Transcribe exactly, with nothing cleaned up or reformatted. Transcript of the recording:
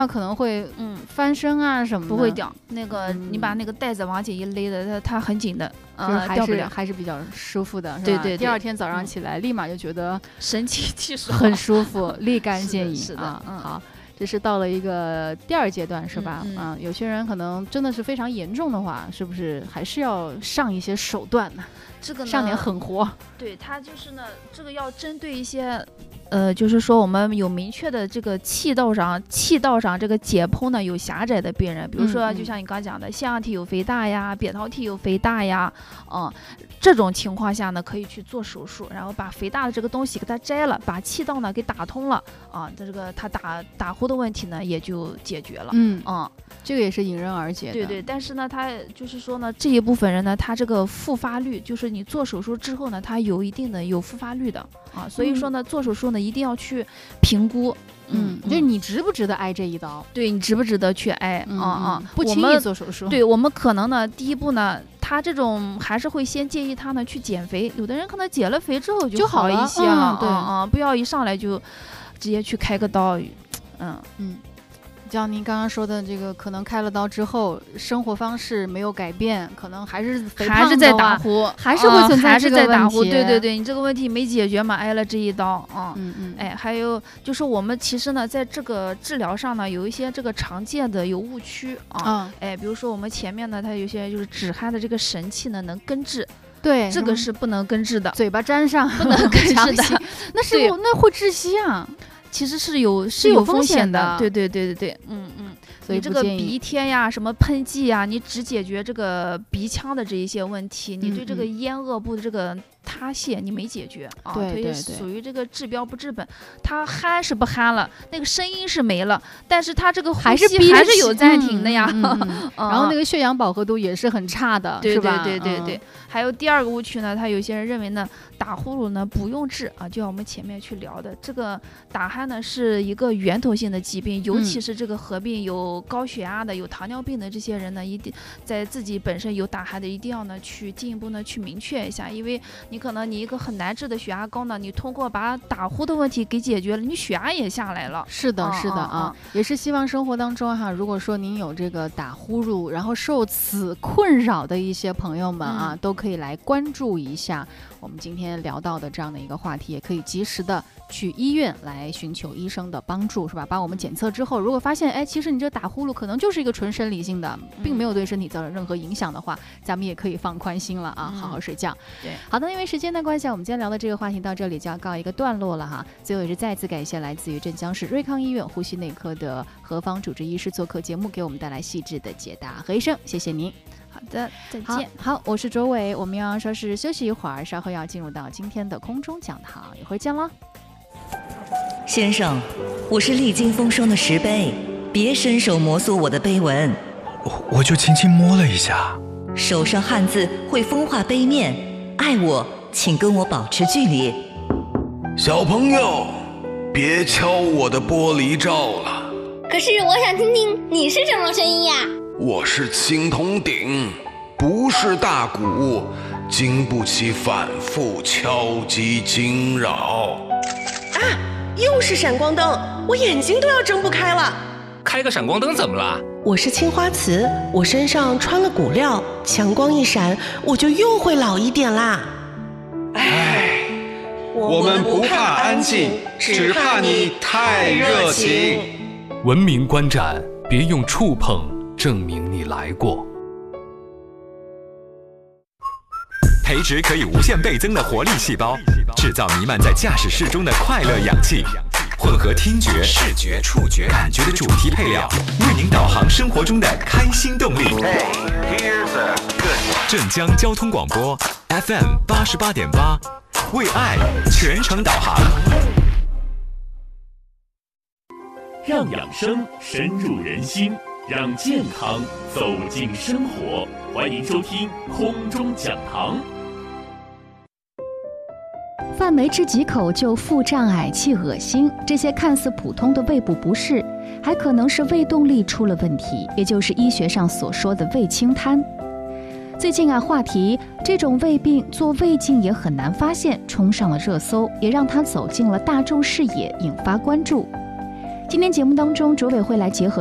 它可能会嗯翻身啊什么的， 不会掉。那个、嗯、你把那个带子往起一勒的，它它很紧的， 呃，还是还是比较舒服的，是吧？ 对 对, 对。 第二天早上起来，嗯、立马就觉得神清气爽， 很舒服，立竿见影。 是的，是的啊， 嗯， 好。这是到了一个第二阶段，是吧？ 嗯嗯、 啊，有些人可能真的是非常严重的话，是不是还是要上一些手段呢？ 这个呢上点狠活。 对，它就是呢，这个要针对一些，呃，就是说我们有明确的这个气道上、气道上这个解剖呢有狭窄的病人，比如说就像你刚讲的，腺样体有肥大呀，扁桃体有肥大呀，嗯，这种情况下呢，可以去做手术，然后把肥大的这个东西给它摘了，把气道呢给打通了，啊，这个它打打呼的问题呢也就解决了。 嗯嗯， 这个也是迎刃而解的。 对对，但是呢，他就是说呢，这一部分人呢，他这个复发率，就是你做手术之后呢，他有一定的有复发率的啊，所以说呢，嗯、做手术呢一定要去评估。 嗯，嗯就是你值不值得挨这一刀？ 对你值不值得去挨啊、嗯、啊？ 不轻易做手术。 对我们可能呢，第一步呢，他这种还是会先建议他呢去减肥。有的人可能减了肥之后就好一些了， 嗯、对啊、嗯，不要一上来就直接去开个刀。嗯嗯。像您刚刚说的这个，可能开了刀之后，生活方式没有改变，可能还是肥胖还是在打呼， 还是会存在这个问题。 呃、还是在打呼，对对对，你这个问题没解决嘛，挨了这一刀啊。 嗯嗯。 哎，还有就是我们其实呢，在这个治疗上呢，有一些这个常见的有误区啊。 嗯。 哎，比如说我们前面呢，它有些就是止鼾的这个神器呢，能根治。 对， 这个是不能根治的， 嘴巴粘上不能根治的， 那是那会窒息啊。 其实是有是有风险的， 对对对对对，嗯嗯， 所以你这个鼻贴呀、什么喷剂呀，你只解决这个鼻腔的这一些问题， 嗯、 你对这个咽腭部的这个塌陷你没解决啊， 对对对， 属于这个治标不治本。它鼾是不鼾了，那个声音是没了，但是它这个还是还是有暂停的呀， 嗯嗯嗯、然后那个血氧饱和度也是很差的， 对是吧？ 对对对对。嗯、还有第二个误区呢，他有些人认为呢，打呼噜呢不用治啊，就像我们前面去聊的，这个打鼾呢是一个源头性的疾病，尤其是这个合并有高血压的、有糖尿病的这些人呢，一定在自己本身有打鼾的，一定要呢去进一步呢去明确一下，因为你可能你一个很难治的血压高呢，你通过把打呼的问题给解决了，你血压也下来了。 是的，是的啊， 啊也是希望生活当中哈，如果说您有这个打呼噜，然后受此困扰的一些朋友们啊，嗯、都可以来关注一下我们今天聊到的这样的一个话题，也可以及时的去医院来寻求医生的帮助，是吧？把我们检测之后，如果发现哎，其实你这打呼噜可能就是一个纯生理性的，并没有对身体造成任何影响的话，咱们也可以放宽心了啊，好好睡觉。 对， 好的，因为时间的关系，我们今天聊的这个话题到这里就要告一个段落了哈。最后也是再次感谢来自于镇江市瑞康医院呼吸内科的何芳主治医师做客节目，给我们带来细致的解答。何医生，谢谢您。 好的，再见。 好，好，我是卓伟，我们要稍事休息一会儿，稍后要进入到今天的空中讲堂，一会儿见了。 先生，我是历经风霜的石碑，别伸手摩挲我的碑文。 我我就轻轻摸了一下。 手上汗渍会风化碑面，爱我请跟我保持距离。 小朋友，别敲我的玻璃罩了。 可是我想听听你是什么声音呀？ 我是青铜鼎，不是大鼓，经不起反复敲击惊扰。 啊，又是闪光灯，我眼睛都要睁不开了。 开个闪光灯怎么了？ 我是青花瓷，我身上穿了骨料，强光一闪，我就又会老一点啦。 唉，我们不怕安静，只怕你太热情。 文明观展，别用触碰证明你来过。 培植可以无限倍增的活力细胞，制造弥漫在驾驶室中的快乐氧气，混合听觉、视觉、触觉、感觉的主题配料，为您导航生活中的开心动力。镇江交通广播 F M 八十八点八，为爱全程导航。 让养生深入人心，让健康走进生活。欢迎收听空中讲堂。 范梅吃几口就腹胀、嗳气、恶心，这些看似普通的胃部不适，还可能是胃动力出了问题，也就是医学上所说的胃清瘫。最近啊，话题这种胃病做胃镜也很难发现冲上了热搜，也让它走进了大众视野，引发关注。 今天节目当中，卓伟会来结合